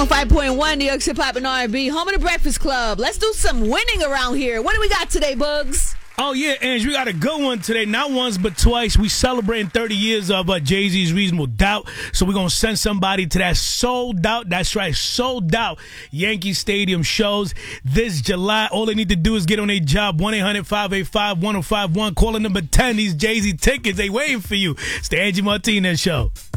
5.1 New York Hip Hop and R&B, home of the Breakfast Club. Let's do some winning around here. What do we got today, Bugs? Oh, yeah, Ange, we got a good one today. Not once, but twice. We celebrating 30 years of Jay-Z's Reasonable Doubt. So we're going to send somebody to that sold out, that's right, sold out Yankee Stadium shows this July. All they need to do is get on a job, 1-800-585-1051. Caller number 10, these Jay-Z tickets, they waiting for you. It's the Angie Martinez Show.